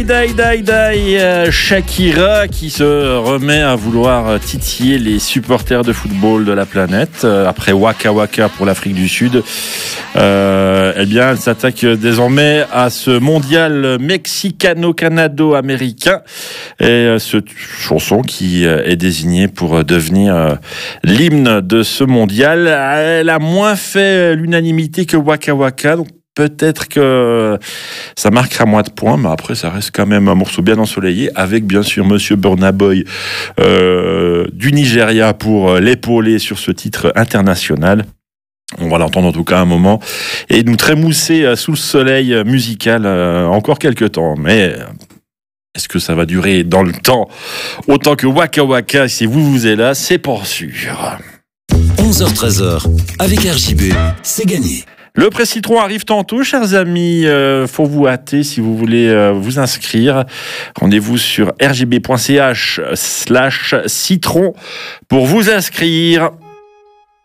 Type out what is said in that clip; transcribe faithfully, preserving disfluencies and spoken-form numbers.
Die, die, die, euh, Shakira qui se remet à vouloir titiller les supporters de football de la planète euh, après Waka Waka pour l'Afrique du Sud. Euh, eh bien, elle s'attaque désormais à ce mondial mexicano-canado-américain et euh, ce chanson qui euh, est désignée pour devenir euh, l'hymne de ce mondial. Elle a moins fait l'unanimité que Waka Waka, donc peut-être que ça marquera moins de points, mais après ça reste quand même un morceau bien ensoleillé, avec bien sûr Monsieur Burna Boy euh, du Nigeria pour l'épauler sur ce titre international. On va l'entendre en tout cas un moment et nous trémousser sous le soleil musical euh, encore quelques temps, mais est-ce que ça va durer dans le temps autant que Waka Waka? Si vous vous êtes là, c'est pour sûr. onze heures treize heures, avec R J B, c'est gagné. Le Pré Citron arrive tantôt, chers amis. Euh, faut vous hâter si vous voulez euh, vous inscrire. Rendez-vous sur r j b point c h slash citron pour vous inscrire.